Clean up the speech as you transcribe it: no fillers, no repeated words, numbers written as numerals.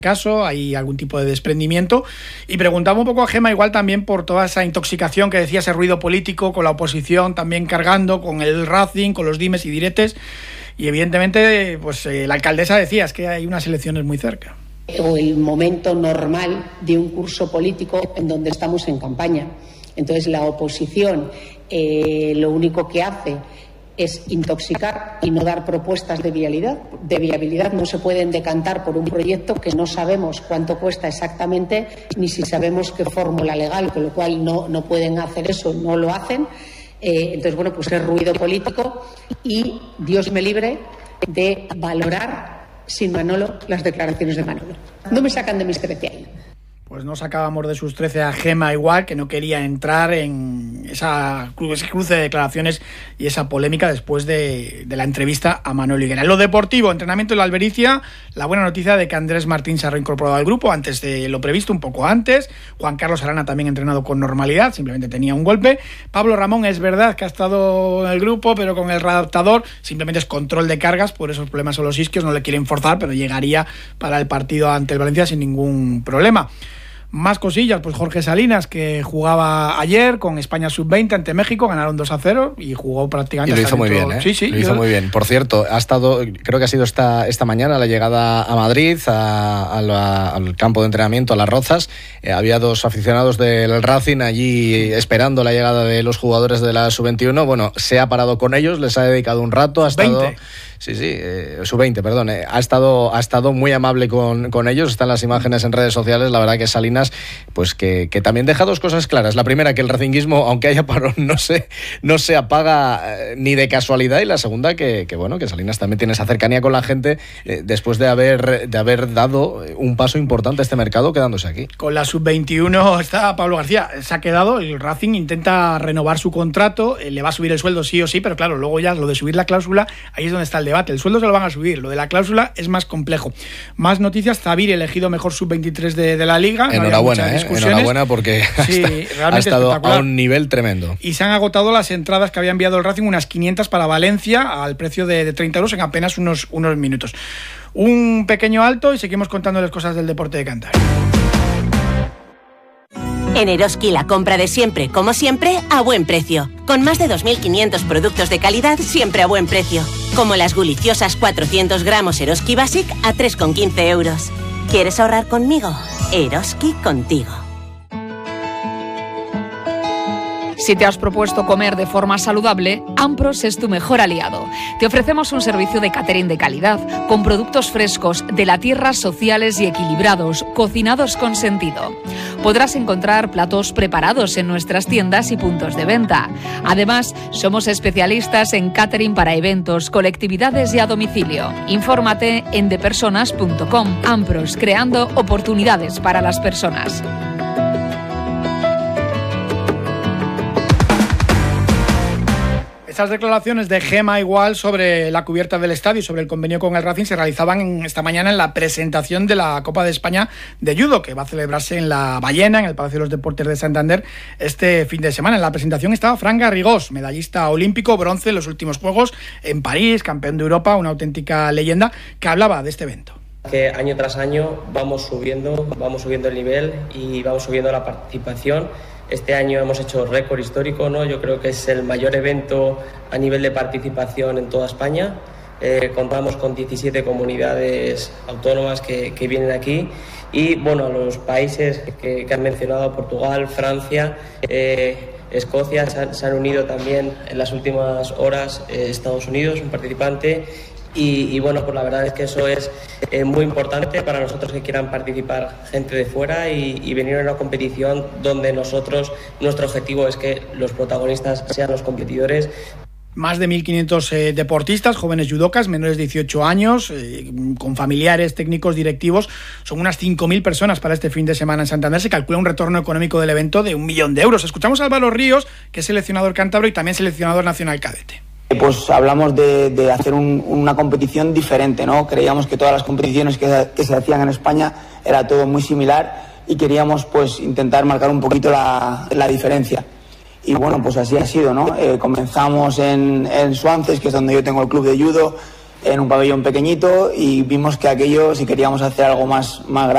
caso, hay algún tipo de desprendimiento, y preguntaba un poco a Gemma igual también por toda esa intoxicación que decía, ese ruido político con la oposición también cargando, con el Racing, con los dimes y diretes, y evidentemente pues la alcaldesa decía, es que hay unas elecciones muy cerca. O el momento normal de un curso político en donde estamos en campaña. Entonces la oposición lo único que hace es intoxicar y no dar propuestas de viabilidad. No se pueden decantar por un proyecto que no sabemos cuánto cuesta exactamente, ni si sabemos qué fórmula legal, con lo cual no pueden hacer eso, no lo hacen. Entonces, bueno, pues es ruido político y Dios me libre de valorar sin Manolo las declaraciones de Manolo. No me sacan de mis 13 años. Pues no sacábamos de sus 13 a Gemma igual, que no quería entrar en ese cruce de declaraciones y esa polémica después de la entrevista a Manolo Higuera. En lo deportivo, entrenamiento en la Albericia, la buena noticia de que Andrés Martín se ha reincorporado al grupo antes de lo previsto, un poco antes. Juan Carlos Arana también entrenado con normalidad, simplemente tenía un golpe. Pablo Ramón es verdad que ha estado en el grupo, pero con el readaptador, simplemente es control de cargas, por esos problemas son los isquios, no le quieren forzar, pero llegaría para el partido ante el Valencia sin ningún problema. Más cosillas, pues Jorge Salinas, que jugaba ayer con España Sub-20 ante México, ganaron 2-0 y jugó prácticamente... Y lo hizo muy bien, ¿eh? Sí, lo hizo muy bien. Por cierto, ha estado, creo que ha sido esta mañana la llegada a Madrid, al campo de entrenamiento, a Las Rozas. Había dos aficionados del Racing allí esperando la llegada de los jugadores de la Sub-21. Bueno, se ha parado con ellos, les ha dedicado un rato, ha estado... 20. Sí, Sub-20, perdón. Ha estado muy amable con ellos. Están las imágenes en redes sociales. La verdad que Salinas, pues que también deja dos cosas claras. La primera, que el racinguismo, aunque haya parón, no se apaga ni de casualidad. Y la segunda, que Salinas también tiene esa cercanía con la gente después de haber dado un paso importante a este mercado quedándose aquí. Con la Sub-21 está Pablo García. Se ha quedado, el Racing intenta renovar su contrato, le va a subir el sueldo sí o sí, pero claro, luego ya lo de subir la cláusula, ahí es donde está el debate. El sueldo se lo van a subir, lo de la cláusula es más complejo. Más noticias, Zabir elegido mejor Sub-23 de la Liga. Enhorabuena porque sí, ha estado a un nivel tremendo. Y se han agotado las entradas que había enviado el Racing, unas 500 para Valencia, al precio de 30 euros en apenas unos minutos. Un pequeño alto y seguimos contándoles cosas del deporte de Cantabria. En Eroski la compra de siempre, como siempre, a buen precio. Con más de 2.500 productos de calidad, siempre a buen precio. Como las guliciosas 400 gramos Eroski Basic a 3,15 euros. ¿Quieres ahorrar conmigo? Eroski contigo. Si te has propuesto comer de forma saludable, Ampros es tu mejor aliado. Te ofrecemos un servicio de catering de calidad, con productos frescos, de la tierra, sociales y equilibrados, cocinados con sentido. Podrás encontrar platos preparados en nuestras tiendas y puntos de venta. Además, somos especialistas en catering para eventos, colectividades y a domicilio. Infórmate en depersonas.com. Ampros, creando oportunidades para las personas. Estas declaraciones de Gemma igual sobre la cubierta del estadio y sobre el convenio con el Racing se realizaban esta mañana en la presentación de la Copa de España de Judo, que va a celebrarse en La Ballena, en el Palacio de los Deportes de Santander, este fin de semana. En la presentación estaba Fran Garrigós, medallista olímpico, bronce en los últimos Juegos en París, campeón de Europa, una auténtica leyenda, que hablaba de este evento. Que año tras año vamos subiendo el nivel y vamos subiendo la participación. Este año hemos hecho récord histórico, ¿no? Yo creo que es el mayor evento a nivel de participación en toda España. Contamos con 17 comunidades autónomas que vienen aquí y bueno, los países que han mencionado, Portugal, Francia, Escocia, se han unido también en las últimas horas, Estados Unidos, un participante. Y bueno, pues la verdad es que eso es muy importante para nosotros, que quieran participar gente de fuera y venir a una competición donde nuestro objetivo es que los protagonistas sean los competidores. Más de 1.500 deportistas, jóvenes judocas, menores de 18 años, con familiares, técnicos, directivos. Son unas 5.000 personas para este fin de semana en Santander. Se calcula un retorno económico del evento de 1 millón de euros. Escuchamos a Álvaro Ríos, que es seleccionador cántabro y también seleccionador nacional cadete. Pues hablamos de hacer una competición diferente, ¿no? Creíamos que todas las competiciones que se hacían en España era todo muy similar y queríamos pues intentar marcar un poquito la diferencia. Y bueno, pues así ha sido, ¿no? Comenzamos en Suances, que es donde yo tengo el club de judo, en un pabellón pequeñito, y vimos que aquello, si queríamos hacer algo más grande,